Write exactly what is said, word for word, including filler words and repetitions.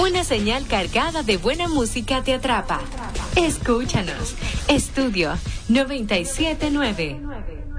Una señal cargada de buena música te atrapa. Escúchanos. Estudio noventa y siete nueve.